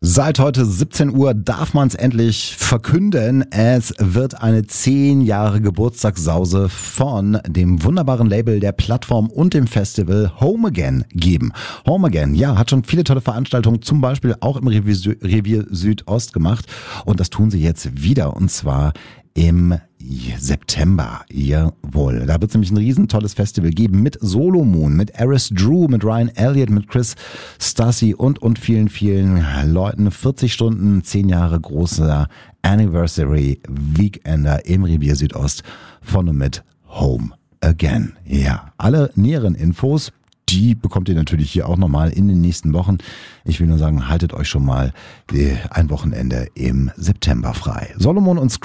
Seit heute 17 Uhr darf man es endlich verkünden. Es wird eine 10 Jahre Geburtstagssause von dem wunderbaren Label der Plattform und dem Festival Home Again geben. Home Again, ja, hat schon viele tolle Veranstaltungen, zum Beispiel auch im Revier Südost gemacht. Und das tun sie jetzt wieder, und zwar im September, jawohl. Da wird es nämlich ein riesen tolles Festival geben mit Solo Moon, mit Aris Drew, mit Ryan Elliott, mit Chris Stassi und vielen, vielen Leuten. 40 Stunden, 10 Jahre großer Anniversary Weekender im Revier Südost von und mit Home Again. Ja, alle näheren Infos, die bekommt ihr natürlich hier auch nochmal in den nächsten Wochen. Ich will nur sagen, haltet euch schon mal ein Wochenende im September frei. Solomon und